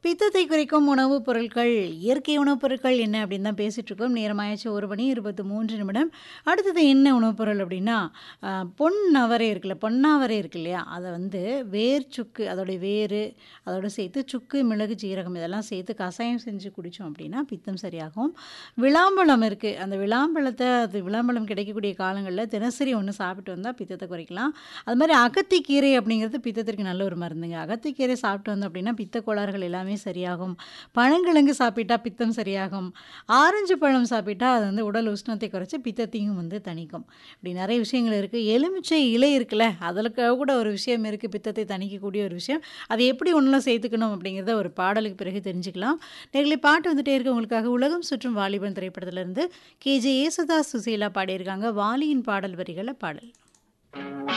பித்தத்தை குறைக்கும் உணவுப் பொருட்கள், இயற்கை உணவுப் பொருட்கள் என்ன அப்படின்னு தான் பேசிட்டு இருக்கோம். நேரமாயாச்சு 1 மணி 23 நிமிடம். அடுத்தது என்ன உணவுப் பொருள் அப்படின்னா, அ பொன்னவரை இருக்குல்ல, பொன்னாவரை இருக்கு இல்லையா? அத வந்து வேர் சுக்கு, அதோடைய வேரு, அதோட சேர்த்து சுக்கு, மிளகு, ஜீரகம் இதெல்லாம் சேர்த்து கசாயம் செஞ்சு குடிச்சோம் அப்படின்னா பித்தம் சரியாகும். விளாம்பழம் இருக்கு. அந்த விளாம்பழம் கிடைக்கக்கூடிய காலங்கள்ல தினசரி ஒண்ணு சாப்பிட்டு வந்தா பித்தத்த குறைக்கலாம். அது மாரி அகத்திக்கீரை அப்படிங்கிறது பித்தத்திற்கு நல்ல ஒரு மருந்துங்க. அகத்திக்கீரை சாப்பிட்டு வந்தோம் அப்படின்னா பித்த கோளாறுகள் எல்லாமே சரியாகும். பழங்கிழங்கு சாப்பிட்டா பித்தம் சரியாகும். ஆரஞ்சு பழம் சாப்பிட்டா அது வந்து உடல் உஷ்ணத்தை குறைச்சு பித்தத்தையும் வந்து தணிக்கும். இப்படி நிறைய விஷயங்கள் இருக்கு. எலுமிச்சை இலை இருக்குல்ல, அதில கூட ஒரு விஷயம் இருக்கு. பித்தத்தை தணிக்கக்கூடிய ஒரு விஷயம். அது எப்படி உணவுல சேர்த்துக்கணும் அப்படிங்கிறத ஒரு பாடலுக்கு பிறகு தெரிஞ்சுக்கலாம். நேயர்களே பாட்டு வந்துட்டே இருக்கு உங்களுக்காக. உலகம் சுற்றும் வாலிபன் திரைப்படத்திலிருந்து கே.ஜே. ஏசுதாஸ், சுசீலா பாடியிருக்காங்க. வாலியின் பாடல் வரிகள்ல பாடல்.